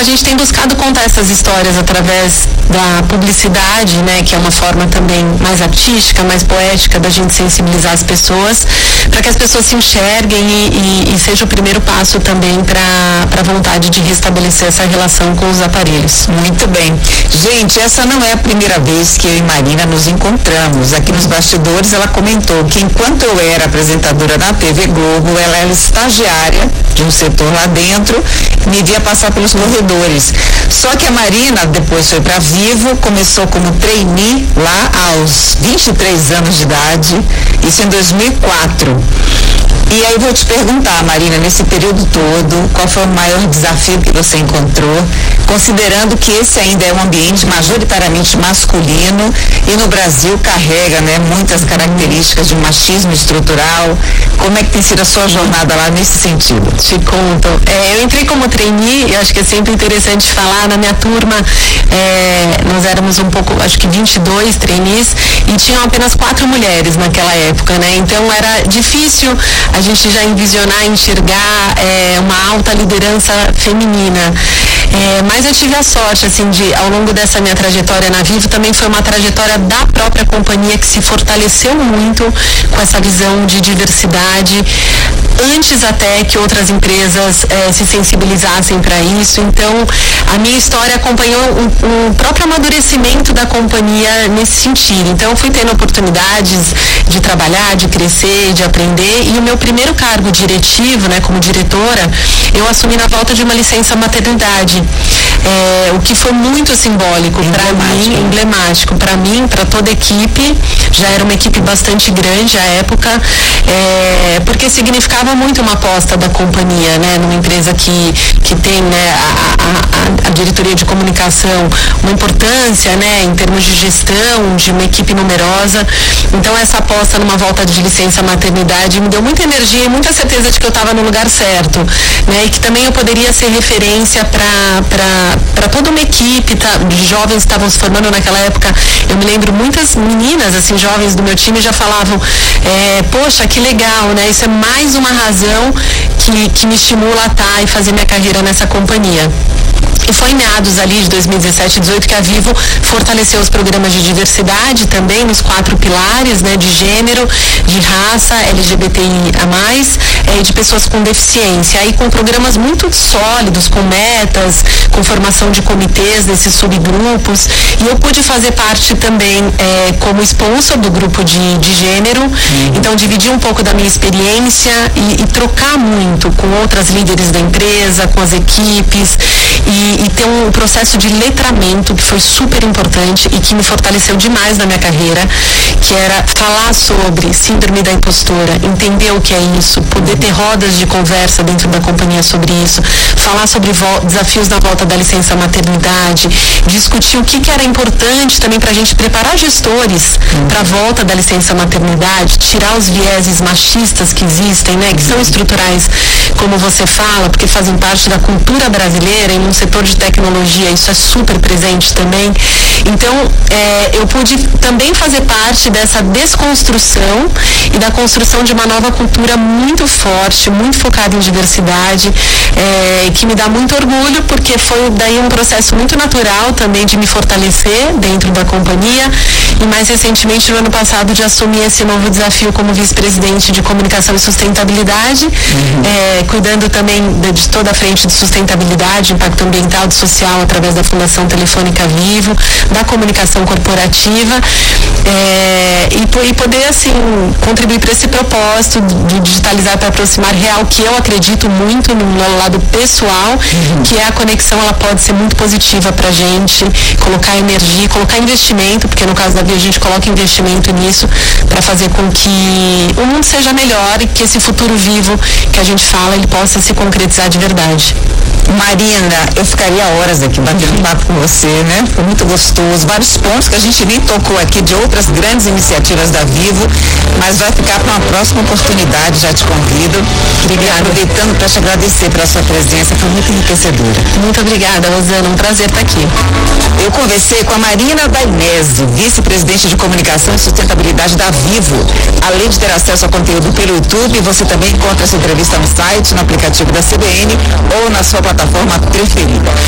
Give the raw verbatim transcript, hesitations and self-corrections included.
gente tem buscado contar essas histórias através da publicidade, né, que é uma forma também mais artística, mais poética da gente sensibilizar as pessoas, para que as pessoas se enxerguem e, e, e seja o primeiro passo também para a vontade de restabelecer essa relação com os aparelhos. Muito bem. Gente, essa não é a primeira vez que eu e Marina nos encontramos. Aqui nos bastidores ela comentou que enquanto eu era apresentadora na T V Globo, ela era estagiária de um setor lá dentro, me via passar pelos corredores. Só que a Marina depois foi para Vivo, começou como trainee lá aos vinte e três anos de idade, isso em dois mil e quatro. E aí vou te perguntar, Marina, nesse período todo, qual foi o maior desafio que você encontrou, considerando que esse ainda é um ambiente majoritariamente masculino e no Brasil carrega, né, muitas características de um machismo estrutural. Como é que tem sido a sua jornada lá nesse sentido? Te conto. É, eu entrei como trainee, eu acho que é sempre interessante falar, na minha turma, é, nós éramos um pouco, acho que vinte e dois trainees, e tinham apenas quatro mulheres naquela época, né? Então era difícil a gente já envisionar, enxergar é, uma alta liderança feminina. É, mas eu tive a sorte, assim, de, ao longo dessa minha trajetória na Vivo, também foi uma trajetória da própria companhia que se fortaleceu muito com essa visão de diversidade, antes até que outras empresas é, se sensibilizassem para isso. Então, a minha história acompanhou um, um próprio amadurecimento da companhia nesse sentido. Então, eu fui tendo oportunidades de trabalhar, de crescer, de aprender, e o meu primeiro cargo diretivo, né, como diretora, eu assumi na volta de uma licença maternidade, é, o que foi muito simbólico para mim, emblemático para mim, para toda a equipe. Já era uma equipe bastante grande à época, é, porque significava muito uma aposta da companhia, né, numa empresa que, que tem, né, a, a, a diretoria de comunicação, uma importância, né, em termos de gestão, de uma equipe numerosa. Então, essa aposta numa volta de licença maternidade me deu muita energia e muita certeza de que eu estava no lugar certo, né, e que também eu poderia ser referência para toda uma equipe tá, de jovens que estavam se formando naquela época. Eu me lembro, muitas meninas, assim, jovens do meu time já falavam, é, poxa, que legal, né, isso é mais uma razão que, que me estimula a estar e fazer minha carreira nessa companhia. E foi em meados ali de dois mil e dezessete, dezoito que a Vivo fortaleceu os programas de diversidade também nos quatro pilares, né, de gênero, de raça, L G B T I a mais, é, de pessoas com deficiência. Aí com programas muito sólidos, com metas, com formação de comitês desses subgrupos. E eu pude fazer parte também é, como sponsor do grupo de, de gênero. Uhum. Então dividir um pouco da minha experiência e, e trocar muito com outras líderes da empresa, com as equipes. E, e ter um processo de letramento que foi super importante e que me fortaleceu demais na minha carreira, que era falar sobre síndrome da impostora, entender o que é isso, poder ter rodas de conversa dentro da companhia sobre isso, falar sobre desafios na volta da licença maternidade, discutir o que, que era importante também para a gente preparar gestores uhum. para a volta da licença maternidade, tirar os vieses machistas que existem, né, que são estruturais, como você fala, porque fazem parte da cultura brasileira e num setor de tecnologia, isso é super presente também. Então, é, eu pude também fazer parte dessa desconstrução e da construção de uma nova cultura muito forte, muito focada em diversidade, é, que me dá muito orgulho, porque foi daí um processo muito natural também de me fortalecer dentro da companhia e mais recentemente no ano passado de assumir esse novo desafio como vice-presidente de comunicação e sustentabilidade, uhum. é, cuidando também de, de toda a frente de sustentabilidade, impacto ambiental e social através da Fundação Telefônica Vivo, da comunicação corporativa, é, e, e poder assim contribuir para esse propósito de digitalizar para aproximar real, que eu acredito muito no lado pessoal, uhum. que é a conexão, ela pode ser muito positiva para a gente, colocar energia, colocar investimento, porque no caso da Via a gente coloca investimento nisso para fazer com que o mundo seja melhor e que esse futuro vivo que a gente fala, ele possa se concretizar de verdade. Marina, eu ficaria horas aqui batendo papo com você, né? Foi muito gostoso, vários pontos que a gente nem tocou aqui de outras grandes iniciativas da Vivo, mas vai ficar para uma próxima oportunidade, já te convido. Obrigada. Aproveitando para te agradecer pela sua presença, foi muito enriquecedora. Muito obrigada, Rosana, um prazer estar aqui. Eu conversei com a Marina Dainese, vice-presidente de comunicação e sustentabilidade da Vivo. Além de ter acesso ao conteúdo pelo YouTube, você também encontra essa entrevista no site, no aplicativo da C B N ou na sua plataforma preferida.